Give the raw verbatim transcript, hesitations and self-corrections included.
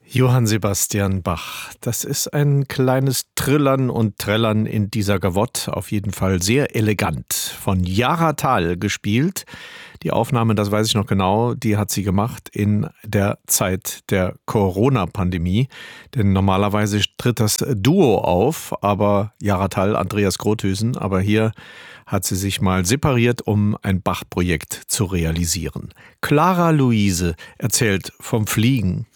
Johann Sebastian Bach. Das ist ein kleines Trillern und Trällern in dieser Gavotte, auf jeden Fall sehr elegant. Von Jara Thal gespielt. Die Aufnahme, das weiß ich noch genau, die hat sie gemacht in der Zeit der Corona-Pandemie. Denn normalerweise tritt das Duo auf, aber Jara Thal, Andreas Grothuysen, aber hier hat sie sich mal separiert, um ein Bach-Projekt zu realisieren. Clara Luise erzählt vom Fliegen.